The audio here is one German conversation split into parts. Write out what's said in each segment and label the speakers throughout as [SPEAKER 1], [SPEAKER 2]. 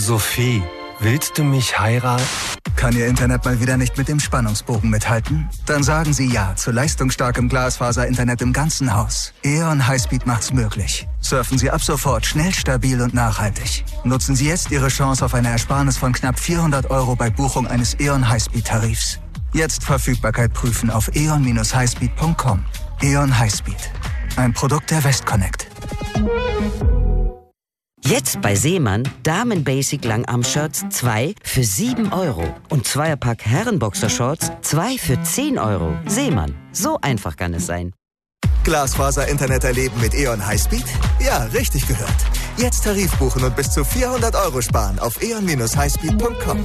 [SPEAKER 1] Sophie, willst du mich heiraten?
[SPEAKER 2] Kann Ihr Internet mal wieder nicht mit dem Spannungsbogen mithalten? Dann sagen Sie ja zu leistungsstarkem Glasfaser-Internet im ganzen Haus. E.ON Highspeed macht's möglich. Surfen Sie ab sofort schnell, stabil und nachhaltig. Nutzen Sie jetzt Ihre Chance auf eine Ersparnis von knapp 400 € bei Buchung eines E.ON Highspeed-Tarifs. Jetzt Verfügbarkeit prüfen auf eon-highspeed.com. E.ON Highspeed. Ein Produkt der Westconnect.
[SPEAKER 3] Jetzt bei Seemann Damen-Basic Langarm-Shirts 2 für 7 € und Zweierpack Herrenboxershorts 2 für 10 €. Seemann, so einfach kann es sein.
[SPEAKER 2] Glasfaser-Internet erleben mit E.ON Highspeed? Ja, richtig gehört. Jetzt Tarif buchen und bis zu 400 € sparen auf eon-highspeed.com.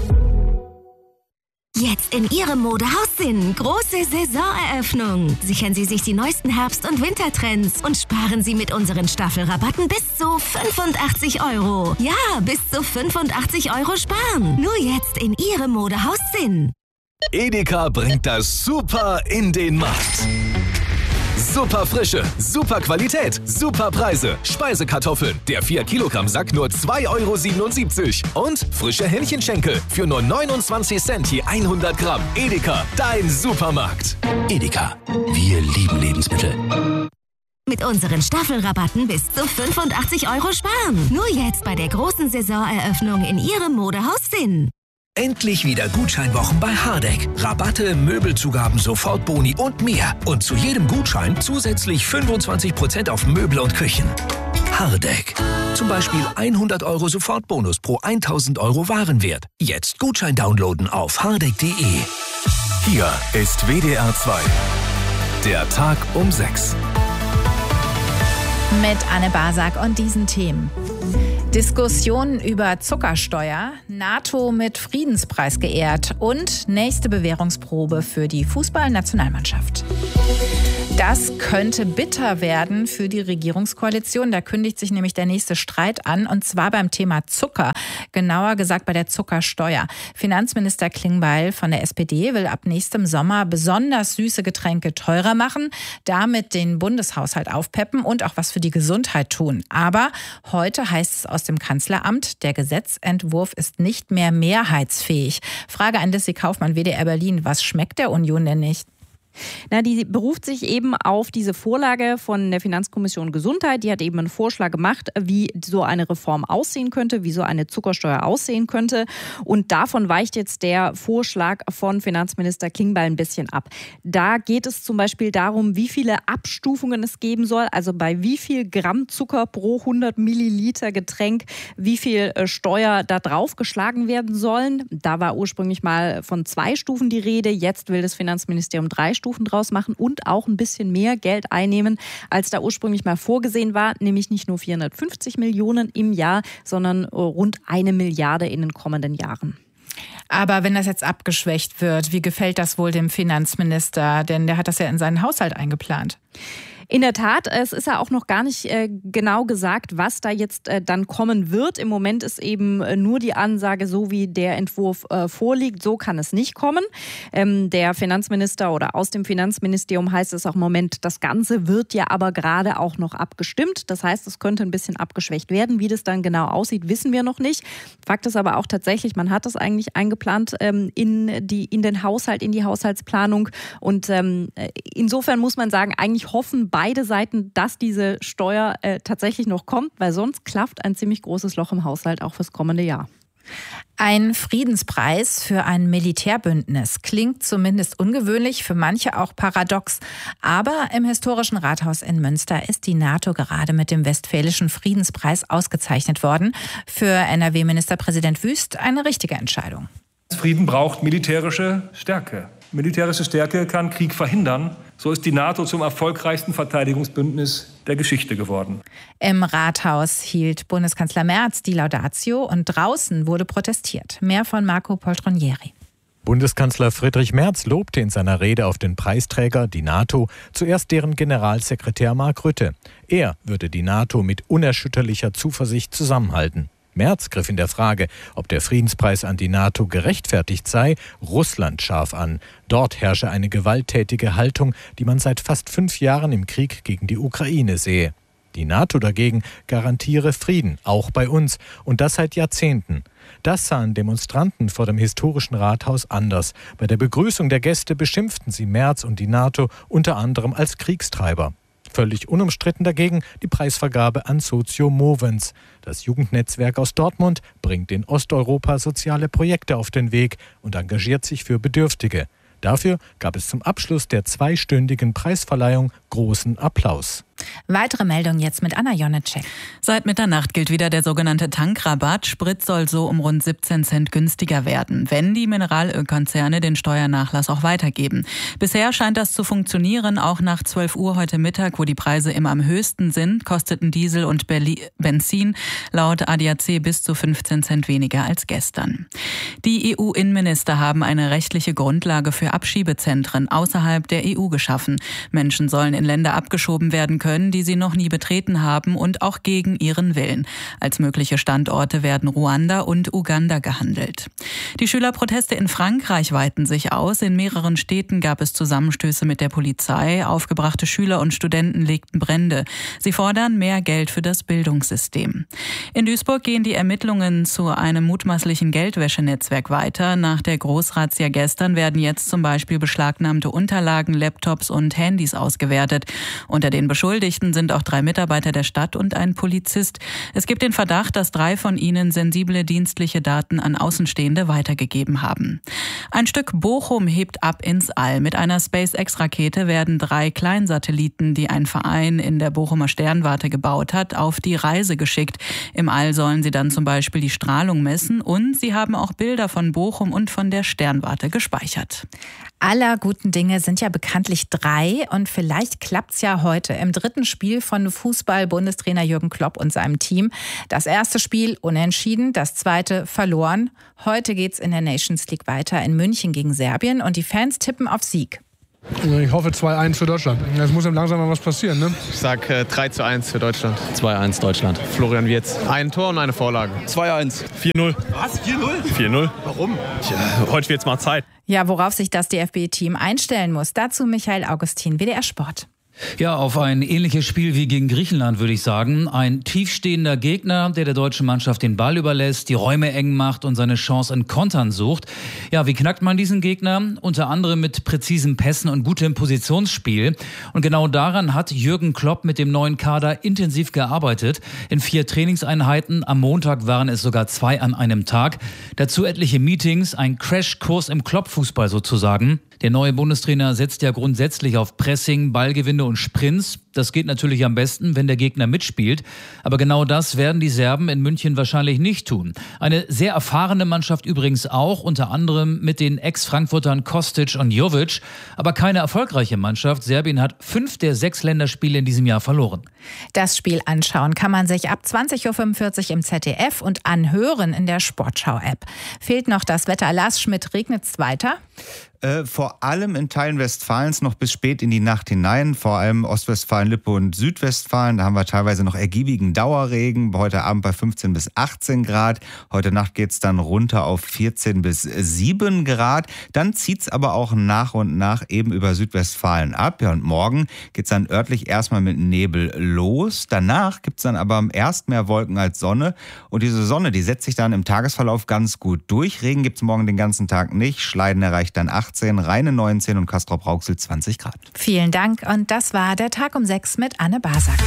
[SPEAKER 4] Jetzt in Ihrem Modehaus Sinn. Große Saisoneröffnung. Sichern Sie sich die neuesten Herbst- und Wintertrends und sparen Sie mit unseren Staffelrabatten bis zu 85 €. Ja, bis zu 85 € sparen. Nur jetzt in Ihrem Modehaus Sinn.
[SPEAKER 5] Edeka bringt das Super in den Markt. Super Frische, super Qualität, super Preise. Speisekartoffeln, der 4-Kilogramm-Sack nur 2,77 € und frische Hähnchenschenkel für nur 29 Cent je 100 Gramm. Edeka, dein Supermarkt.
[SPEAKER 6] Edeka, wir lieben Lebensmittel.
[SPEAKER 4] Mit unseren Staffelrabatten bis zu 85 € sparen. Nur jetzt bei der großen Saisoneröffnung in Ihrem Modehaus Sinn.
[SPEAKER 6] Endlich wieder Gutscheinwochen bei Hardegg. Rabatte, Möbelzugaben, Sofortboni und mehr. Und zu jedem Gutschein zusätzlich 25% auf Möbel und Küchen. Hardegg. Zum Beispiel 100 € Sofortbonus pro 1000 € Warenwert. Jetzt Gutschein downloaden auf hardegg.de.
[SPEAKER 5] Hier ist WDR 2. Der Tag um 6.
[SPEAKER 7] Mit Anne Basak und diesen Themen. Diskussionen über Zuckersteuer, NATO mit Friedenspreis geehrt und nächste Bewährungsprobe für die Fußballnationalmannschaft. Das könnte bitter werden für die Regierungskoalition. Da kündigt sich nämlich der nächste Streit an, und zwar beim Thema Zucker. Genauer gesagt bei der Zuckersteuer. Finanzminister Klingbeil von der SPD will ab nächstem Sommer besonders süße Getränke teurer machen, damit den Bundeshaushalt aufpeppen und auch was für die Gesundheit tun. Aber heute heißt es aus dem Kanzleramt, der Gesetzentwurf ist nicht mehr mehrheitsfähig. Frage an Lissy Kaufmann, WDR Berlin. Was schmeckt der Union denn nicht?
[SPEAKER 8] Na, die beruft sich eben auf diese Vorlage von der Finanzkommission Gesundheit. Die hat eben einen Vorschlag gemacht, wie so eine Reform aussehen könnte, wie so eine Zuckersteuer aussehen könnte. Und davon weicht jetzt der Vorschlag von Finanzminister Klingbeil ein bisschen ab. Da geht es zum Beispiel darum, wie viele Abstufungen es geben soll, also bei wie viel Gramm Zucker pro 100 Milliliter Getränk, wie viel Steuer da drauf geschlagen werden sollen. Da war ursprünglich mal von 2 Stufen die Rede. Jetzt will das Finanzministerium 3 Stufen draus machen und auch ein bisschen mehr Geld einnehmen, als da ursprünglich mal vorgesehen war, nämlich nicht nur 450 Millionen im Jahr, sondern rund 1 Milliarde in den kommenden Jahren.
[SPEAKER 7] Aber wenn das jetzt abgeschwächt wird, wie gefällt das wohl dem Finanzminister? Denn der hat das ja in seinen Haushalt eingeplant.
[SPEAKER 8] In der Tat, es ist ja auch noch gar nicht genau gesagt, was da jetzt dann kommen wird. Im Moment ist eben nur die Ansage, so wie der Entwurf vorliegt, so kann es nicht kommen. Der Finanzminister oder aus dem Finanzministerium heißt es auch im Moment, das Ganze wird ja aber gerade auch noch abgestimmt. Das heißt, es könnte ein bisschen abgeschwächt werden. Wie das dann genau aussieht, wissen wir noch nicht. Fakt ist aber auch tatsächlich, man hat das eigentlich eingeplant in den Haushalt, in die Haushaltsplanung. Und insofern muss man sagen, eigentlich hoffen beide Seiten, dass diese Steuer tatsächlich noch kommt, weil sonst klafft ein ziemlich großes Loch im Haushalt auch fürs kommende Jahr.
[SPEAKER 7] Ein Friedenspreis für ein Militärbündnis klingt zumindest ungewöhnlich, für manche auch paradox. Aber im historischen Rathaus in Münster ist die NATO gerade mit dem Westfälischen Friedenspreis ausgezeichnet worden. Für NRW-Ministerpräsident Wüst eine richtige Entscheidung.
[SPEAKER 9] Frieden braucht militärische Stärke. Militärische Stärke kann Krieg verhindern. So ist die NATO zum erfolgreichsten Verteidigungsbündnis der Geschichte geworden.
[SPEAKER 7] Im Rathaus hielt Bundeskanzler Merz die Laudatio und draußen wurde protestiert. Mehr von Marco Poltronieri.
[SPEAKER 10] Bundeskanzler Friedrich Merz lobte in seiner Rede auf den Preisträger, die NATO, zuerst deren Generalsekretär Mark Rutte. Er würde die NATO mit unerschütterlicher Zuversicht zusammenhalten. Merz griff in der Frage, ob der Friedenspreis an die NATO gerechtfertigt sei, Russland scharf an. Dort herrsche eine gewalttätige Haltung, die man seit fast 5 Jahren im Krieg gegen die Ukraine sehe. Die NATO dagegen garantiere Frieden, auch bei uns, und das seit Jahrzehnten. Das sahen Demonstranten vor dem historischen Rathaus anders. Bei der Begrüßung der Gäste beschimpften sie Merz und die NATO unter anderem als Kriegstreiber. Völlig unumstritten dagegen die Preisvergabe an Socio Movens. Das Jugendnetzwerk aus Dortmund bringt in Osteuropa soziale Projekte auf den Weg und engagiert sich für Bedürftige. Dafür gab es zum Abschluss der 2-stündigen Preisverleihung großen Applaus.
[SPEAKER 7] Weitere Meldungen jetzt mit Anna Jonitschek.
[SPEAKER 11] Seit Mitternacht gilt wieder der sogenannte Tankrabatt. Sprit soll so um rund 17 Cent günstiger werden, wenn die Mineralölkonzerne den Steuernachlass auch weitergeben. Bisher scheint das zu funktionieren. Auch nach 12 Uhr heute Mittag, wo die Preise immer am höchsten sind, kosteten Diesel und Benzin laut ADAC bis zu 15 Cent weniger als gestern. Die EU-Innenminister haben eine rechtliche Grundlage für Abschiebezentren außerhalb der EU geschaffen. Menschen sollen in Länder abgeschoben werden können, die sie noch nie betreten haben und auch gegen ihren Willen. Als mögliche Standorte werden Ruanda und Uganda gehandelt. Die Schülerproteste in Frankreich weiten sich aus. In mehreren Städten gab es Zusammenstöße mit der Polizei. Aufgebrachte Schüler und Studenten legten Brände. Sie fordern mehr Geld für das Bildungssystem. In Duisburg gehen die Ermittlungen zu einem mutmaßlichen Geldwäschenetzwerk weiter. Nach der Großrazzia gestern werden jetzt zum Beispiel beschlagnahmte Unterlagen, Laptops und Handys ausgewertet. Unter den Beschuldigten sind auch 3 Mitarbeiter der Stadt und ein Polizist. Es gibt den Verdacht, dass 3 von ihnen sensible dienstliche Daten an Außenstehende weitergegeben haben. Ein Stück Bochum hebt ab ins All. Mit einer SpaceX-Rakete werden 3 Kleinsatelliten, die ein Verein in der Bochumer Sternwarte gebaut hat, auf die Reise geschickt. Im All sollen sie dann zum Beispiel die Strahlung messen und sie haben auch Bilder von Bochum und von der Sternwarte gespeichert.
[SPEAKER 7] Aller guten Dinge sind ja bekanntlich 3 und vielleicht klappt's ja heute im 3. Spiel von Fußball-Bundestrainer Jürgen Klopp und seinem Team. Das erste Spiel unentschieden, das zweite verloren. Heute geht's in der Nations League weiter in München gegen Serbien und die Fans tippen auf Sieg.
[SPEAKER 12] Ich hoffe 2-1 für Deutschland. Es muss langsam mal was passieren, ne?
[SPEAKER 13] Ich sag 3-1 für Deutschland.
[SPEAKER 14] 2-1 Deutschland.
[SPEAKER 13] Florian Wirtz. Ein Tor und eine Vorlage.
[SPEAKER 14] 2-1.
[SPEAKER 13] 4-0.
[SPEAKER 14] Was? 4-0?
[SPEAKER 13] 4-0.
[SPEAKER 14] Warum?
[SPEAKER 13] Tja, heute wird's mal Zeit.
[SPEAKER 7] Ja, worauf sich das DFB-Team einstellen muss. Dazu Michael Augustin, WDR Sport.
[SPEAKER 15] Ja, auf ein ähnliches Spiel wie gegen Griechenland, würde ich sagen. Ein tiefstehender Gegner, der deutschen Mannschaft den Ball überlässt, die Räume eng macht und seine Chance in Kontern sucht. Ja, wie knackt man diesen Gegner? Unter anderem mit präzisen Pässen und gutem Positionsspiel. Und genau daran hat Jürgen Klopp mit dem neuen Kader intensiv gearbeitet. In 4 Trainingseinheiten, am Montag waren es sogar 2 an einem Tag. Dazu etliche Meetings, ein Crashkurs im Klopp-Fußball sozusagen. Der neue Bundestrainer setzt ja grundsätzlich auf Pressing, Ballgewinne und Sprints. Das geht natürlich am besten, wenn der Gegner mitspielt. Aber genau das werden die Serben in München wahrscheinlich nicht tun. Eine sehr erfahrene Mannschaft übrigens auch, unter anderem mit den Ex-Frankfurtern Kostic und Jovic. Aber keine erfolgreiche Mannschaft. Serbien hat 5 der 6 Länderspiele in diesem Jahr verloren.
[SPEAKER 7] Das Spiel anschauen kann man sich ab 20.45 Uhr im ZDF und anhören in der Sportschau-App. Fehlt noch das Wetter. Lars Schmidt, regnet's weiter?
[SPEAKER 16] Vor allem in Teilen Westfalens noch bis spät in die Nacht hinein, vor allem Ostwestfalen, Lippe und Südwestfalen. Da haben wir teilweise noch ergiebigen Dauerregen, heute Abend bei 15 bis 18 Grad. Heute Nacht geht's dann runter auf 14 bis 7 Grad. Dann zieht's aber auch nach und nach eben über Südwestfalen ab. Ja, und morgen geht's dann örtlich erstmal mit Nebel los. Danach gibt's dann aber erst mehr Wolken als Sonne. Und diese Sonne, die setzt sich dann im Tagesverlauf ganz gut durch. Regen gibt's morgen den ganzen Tag nicht. Schleiden erreicht dann 18, Rheine 19 und Castrop-Rauxel 20 Grad.
[SPEAKER 7] Vielen Dank und das war der Tag um 6 mit Anne Basak.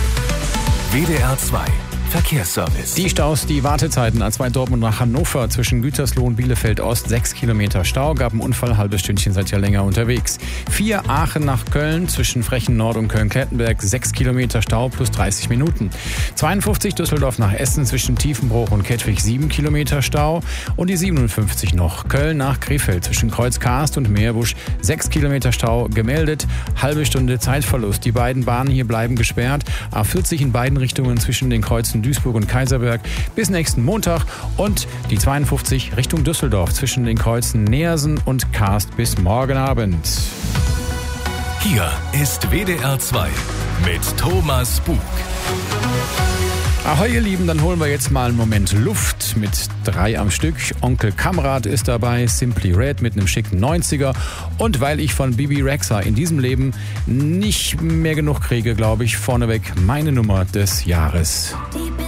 [SPEAKER 5] WDR 2 Verkehrsservice.
[SPEAKER 17] Die Staus, die Wartezeiten A2 Dortmund nach Hannover zwischen Gütersloh und Bielefeld Ost, 6 Kilometer Stau, gab einen Unfall, halbes Stündchen, seid ja länger unterwegs. 4 Aachen nach Köln zwischen Frechen Nord und Köln-Klettenberg, 6 Kilometer Stau plus 30 Minuten. 52 Düsseldorf nach Essen zwischen Tiefenbruch und Kettwig, 7 Kilometer Stau. Und die 57 noch Köln nach Krefeld zwischen Kreuzkarst und Meerbusch, 6 Kilometer Stau gemeldet, halbe Stunde Zeitverlust. Die beiden Bahnen hier bleiben gesperrt. A40 in beiden Richtungen zwischen den Kreuzen Duisburg und Kaiserberg bis nächsten Montag und die 52 Richtung Düsseldorf zwischen den Kreuzen Neersen und Karst bis morgen Abend.
[SPEAKER 5] Hier ist WDR 2 mit Thomas Bug.
[SPEAKER 17] Ahoi ihr Lieben, dann holen wir jetzt mal einen Moment Luft mit 3 am Stück. Onkel Kamrat ist dabei, Simply Red mit einem schicken 90er. Und weil ich von Bibi Rexha in diesem Leben nicht mehr genug kriege, glaube ich, vorneweg meine Nummer des Jahres.